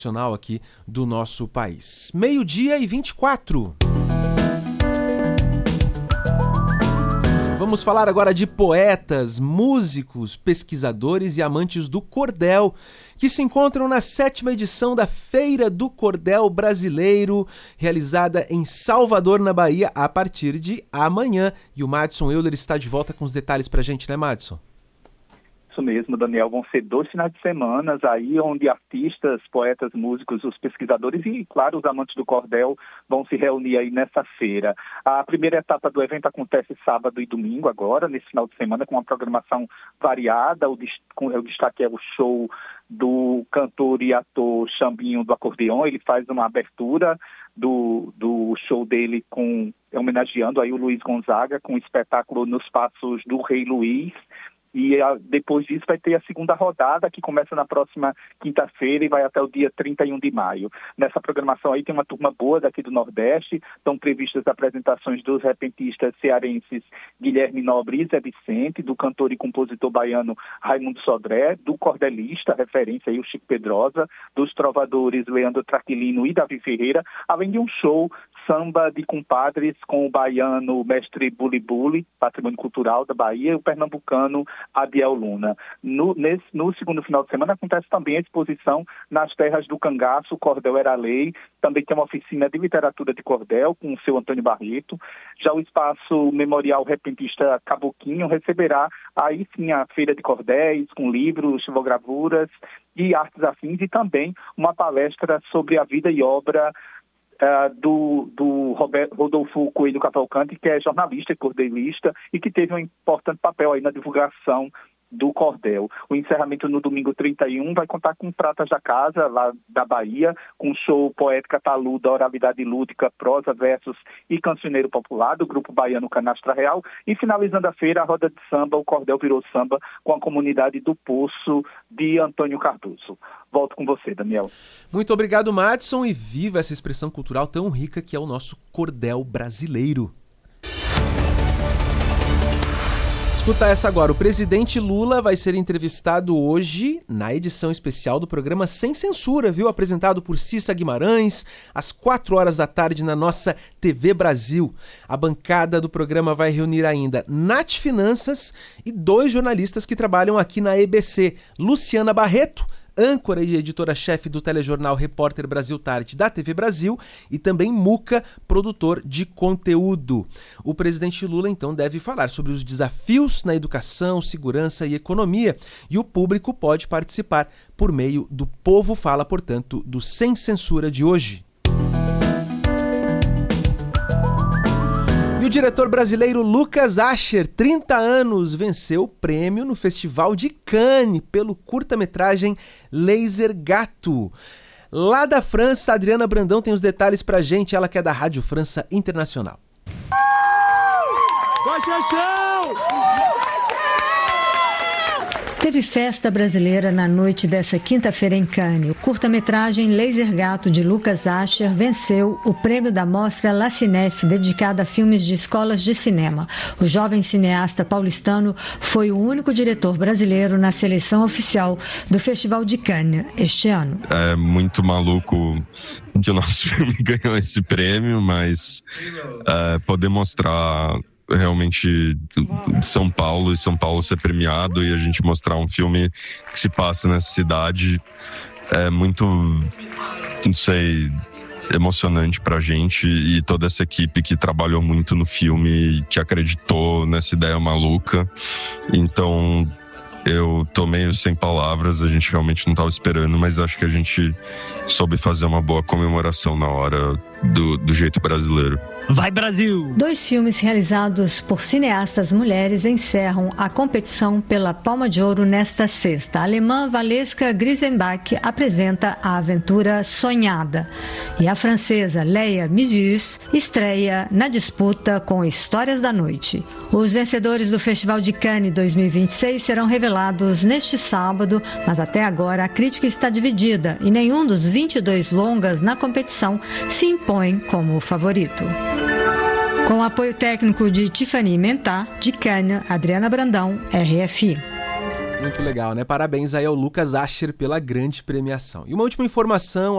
aqui do nosso país. 12:24. Vamos falar agora de poetas, músicos, pesquisadores e amantes do cordel, que se encontram na 7ª edição da Feira do Cordel Brasileiro, realizada em Salvador, na Bahia, a partir de amanhã. E o Madison Euler está de volta com os detalhes pra gente, né, Madison? Isso mesmo, Daniel. Vão ser 2 finais de semana aí onde artistas, poetas, músicos, os pesquisadores e, claro, os amantes do cordel vão se reunir aí nessa feira. A primeira etapa do evento acontece sábado e domingo agora, nesse final de semana, com uma programação variada. O destaque é o show do cantor e ator Xambinho do Acordeon. Ele faz uma abertura do show dele homenageando aí o Luiz Gonzaga com o espetáculo Nos Passos do Rei Luiz. E depois disso vai ter a segunda rodada, que começa na próxima quinta-feira e vai até o dia 31 de maio. Nessa programação aí tem uma turma boa daqui do Nordeste, estão previstas apresentações dos repentistas cearenses Guilherme Nobre e Zé Vicente, do cantor e compositor baiano Raimundo Sodré, do cordelista, referência aí o Chico Pedrosa, dos trovadores Leandro Traquilino e Davi Ferreira, além de um show samba de compadres com o baiano mestre Buli Buli, patrimônio cultural da Bahia, e o pernambucano Adiel Luna. No segundo final de semana acontece também a exposição nas terras do cangaço, Cordel Era Lei. Também tem uma oficina de literatura de cordel com o seu Antônio Barreto. Já o espaço memorial repentista Caboquinho receberá aí sim a feira de cordéis com livros, xilogravuras e artes afins, e também uma palestra sobre a vida e obra do Rodolfo Coelho Cavalcante, que é jornalista e cordelista e que teve um importante papel aí na divulgação do cordel. O encerramento no domingo 31 vai contar com pratas da casa, lá da Bahia, com show poética taluda, oralidade lúdica, prosa, versos e cancioneiro popular do grupo baiano Canastra Real, e finalizando a feira, a roda de samba, o Cordel Virou Samba, com a comunidade do Poço de Antônio Cardoso. Volto com você, Daniel. Muito obrigado, Madison, e viva essa expressão cultural tão rica que é o nosso cordel brasileiro. Escuta essa agora. O presidente Lula vai ser entrevistado hoje na edição especial do programa Sem Censura, viu? Apresentado por Cissa Guimarães, às 4 da tarde na nossa TV Brasil. A bancada do programa vai reunir ainda Nath Finanças e 2 jornalistas que trabalham aqui na EBC, Luciana Barreto, âncora e editora-chefe do telejornal Repórter Brasil Tarde da TV Brasil, e também Muca, produtor de conteúdo. O presidente Lula, então, deve falar sobre os desafios na educação, segurança e economia, e o público pode participar por meio do Povo Fala, portanto, do Sem Censura de hoje. E o diretor brasileiro Lucas Ascher, 30 anos, venceu o prêmio no Festival de Cannes pelo curta-metragem Laser Gato. Lá da França, a Adriana Brandão tem os detalhes pra gente, ela que é da Rádio França Internacional. Teve festa brasileira na noite dessa quinta-feira em Cannes. O curta-metragem Laser Gato, de Lucas Ascher, venceu o prêmio da mostra La Cinef, dedicada a filmes de escolas de cinema. O jovem cineasta paulistano foi o único diretor brasileiro na seleção oficial do Festival de Cannes este ano. É muito maluco que o nosso filme ganhou esse prêmio, mas poder mostrar realmente São Paulo e São Paulo ser premiado e a gente mostrar um filme que se passa nessa cidade é muito, não sei, emocionante pra gente, e toda essa equipe que trabalhou muito no filme e que acreditou nessa ideia maluca. Então eu tô meio sem palavras, a gente realmente não estava esperando, mas acho que a gente soube fazer uma boa comemoração na hora do jeito brasileiro. Vai, Brasil! 2 filmes realizados por cineastas mulheres encerram a competição pela Palma de Ouro nesta sexta. A alemã Valeska Grisenbach apresenta A Aventura Sonhada e a francesa Leia Mizius estreia na disputa com Histórias da Noite. Os vencedores do Festival de Cannes 2026 serão revelados neste sábado, mas até agora a crítica está dividida e nenhum dos 22 longas na competição se impõe como favorito. Com o apoio técnico de Tiffany Mentá, de Cannes, Adriana Brandão, RFI. Muito legal, né? Parabéns aí ao Lucas Ascher pela grande premiação. E uma última informação.